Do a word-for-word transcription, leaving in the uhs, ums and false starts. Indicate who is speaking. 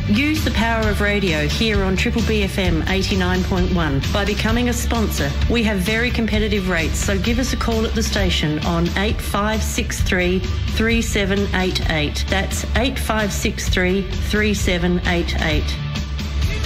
Speaker 1: Use the power of radio here on Triple B F M eighty-nine point one. By becoming a sponsor, we have very competitive rates, so give us a call at the station on eight five six three, three seven eight eight. That's eight five six three, three seven eight eight.